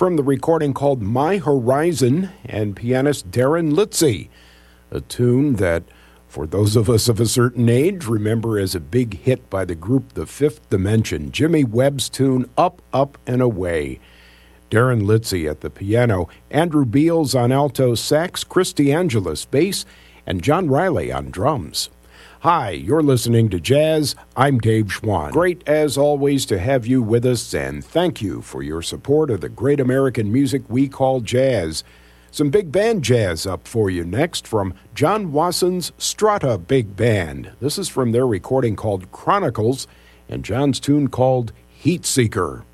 from the recording called My Horizon and pianist Darren Litzy, a tune that, for those of us of a certain age, remember as a big hit by the group The Fifth Dimension, Jimmy Webb's tune Up, Up, and Away. Darren Litzy at the piano, Andrew Beals on alto sax, Christy Angelis bass, and John Riley on drums. Hi, you're listening to Jazz. I'm Dave Schwann. Great, as always, to have you with us, and thank you for your support of the great American music we call jazz. Some big band jazz up for you next from John Wasson's Strata Big Band. This is from their recording called Chronicles, and John's tune called Heat Seeker.